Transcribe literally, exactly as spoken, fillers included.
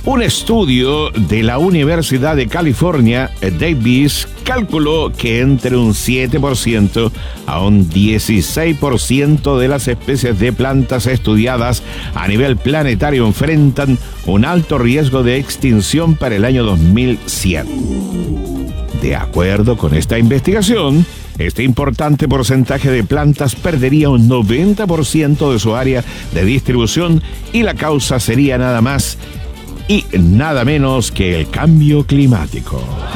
Un estudio de la Universidad de California, Davis, calculó que entre un siete por ciento a un dieciséis por ciento de las especies de plantas estudiadas a nivel planetario enfrentan un alto riesgo de extinción para el año dos mil cien. De acuerdo con esta investigación, este importante porcentaje de plantas perdería un noventa por ciento de su área de distribución y la causa sería nada más y nada menos que el cambio climático.